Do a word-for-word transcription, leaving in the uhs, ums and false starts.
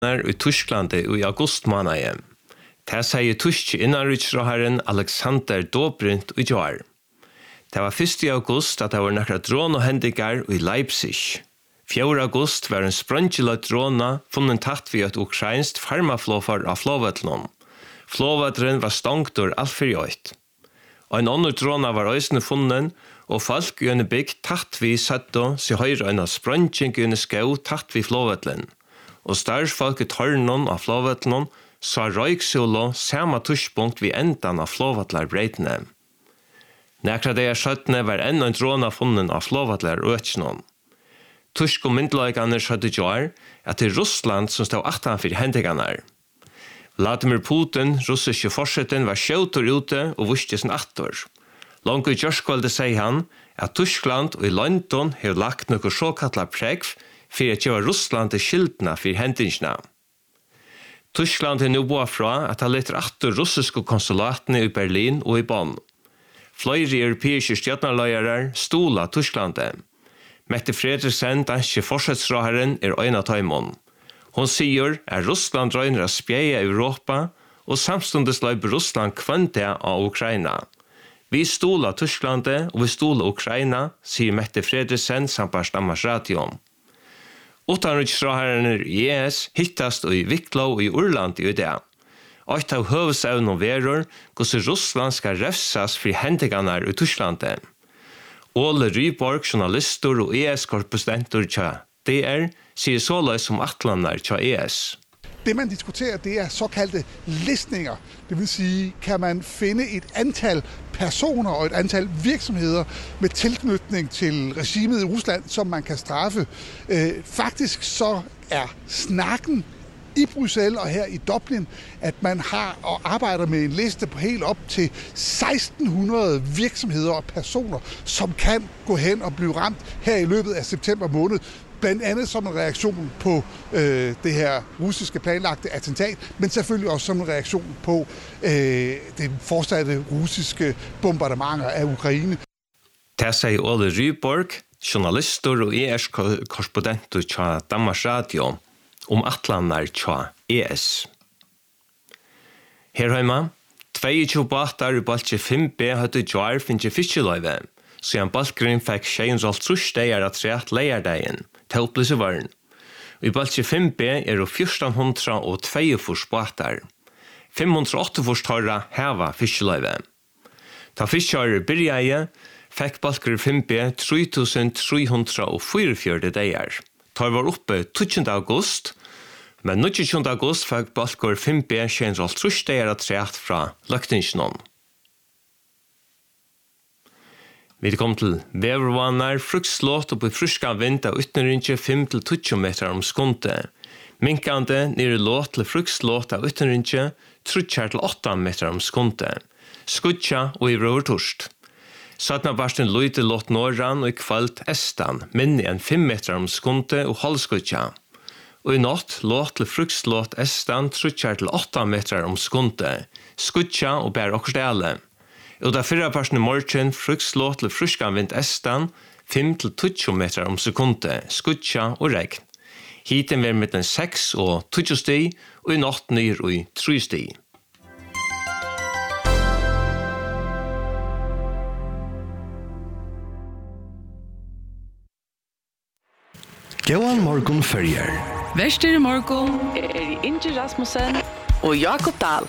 i Tyskland i august måned. Det sier tyske innenriksrådherren Alexander Dobrindt i år. Det var første august at det var noen dronehendinger i Leipzig. fjorda august var en sprøntjeløt drone funnet tatt ved et ukrainsk farmaflåfar av flåvetlån. Flåvetren var stångt ur alt for gjøyt. Og en annen drone var øysene funnet, og folk i en bygg tatt vi satt og så høyre en sprøntjeng i en skau tatt vi flåvetlen. Og størrfolk i tørnen av flåvetlen sa røyksolo samme tushpunkt vi endan av flåvetlerbreitene. Nekra det er skjøttene var enda en drone funnet av flåvetler økjennom. Tysk og myndløygene skjøtte gjør at det er Russland som stod achtan for hendingene. Vladimir Putin, russiske forsetten, var skjøter ute og visste sin atter. Langt i gjørskvalde sier han at Tyskland og i London har lagt noe såkallet pregg for at gjøre Russland til skyldene for hendingene. Tyskland har nå boet fra at han leter atter russiske konsulatene i Berlin og i Bonn. Flere europeiske stjøtnerløyere stola Tysklandet. Mette Frederiksen, danske forsvarsrådherren, er en av tøymon. Hun sier at Russland røyner å spjeie Europa, og samstundes løyper Russland kvante av Ukraina. Vi stola Tysklandet, og vi stola Ukraina, sier Mette Frederiksen samt på Stammars Radio. Utenriksrådherren i E S hittast i Wicklow i Urland i det. Et av høvesevnen verur hvordan Russland skal refsas for hendingene i Tysklandet. Ole Ryborg, journalister og E S-korrespondenter til D R, sier såleis som atlander til E S. Det man diskuterer, det er såkaldte listninger. Det vil sige, kan man finde et antal personer og et antal virksomheder med tilknytning til regimet i Rusland, som man kan straffe. Øh, faktisk så er snakken i Bruxelles og her i Dublin, at man har og arbejder med en liste på helt op til seksten hundrede virksomheder og personer, som kan gå hen og blive ramt her i løbet af september måned. Blandt andet som en reaktion på øh, det her russiske planlagte attentat, men selvfølgelig også som en reaktion på øh, det fortsatte russiske bombardementer af Ukraine. Det sier Ole Ryborg, journalister og E S-korrespondenter til Danmarks Radio, om atlander til E S. Her hjemme, tjueto båtar i baltje fem B hadde gjør finnes fiskeløyve, så en balkgrunn fikk tjuehundre trusdeger at rett leierdegen, til oppløse varen. I baltje fem B er det fjorten hundre og tjueto båtar. fem hundre og åtte tørre heva fiskeløyve. Da fiskere byrjeie, fikk balkgrunn fem B tre tusen tre hundre og fyrtifire dager. Tar var oppe tjuende august, men nittiende august fikk balkgrunn fem B tjuehundre og trus dager at rett fra løkningsnån. Vi kom til vevervanar, frukslåt og på fruska vind av utenrynke fem til tjue meter om skunde. Minkande nere låt til frukslåt av utenrynke trutjar til åtta meter om skunde. Skutja og i røver torst. Sattna barsten løyte låt norran og i kvalt estan, minni enn fem meter om skunde og halvskutja. Og i natt låt til frukslåt estan trutjar til åtta meter om skunde. Skutja og bær okkerstale. Og da fyrra parten i morgen frukslåt til fruskanvind estan fem til tjue meter om sekunde, skutja og regn. Hiten var mellom seks og tjue sti, og i natt nyr og i tre sti. Gåan morgon fyrjar. Vester i morgon er i Inge Rasmussen og Jakob Dahl.